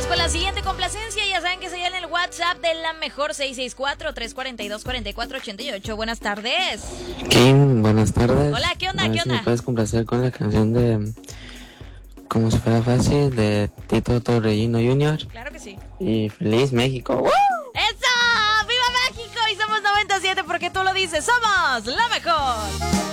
Vámonos con la siguiente complacencia. Ya saben que se llama en el WhatsApp de la mejor 664-342-4488. Buenas tardes. Kim, buenas tardes. Hola, ¿qué onda? A ver ¿Qué si onda? me puedes complacer con la canción de Como si fuera fácil de Tito Torrellino Jr. Claro que sí. Y Feliz México. ¡Woo! ¡Eso! ¡Viva México! Y somos 97 porque tú lo dices. ¡Somos la mejor!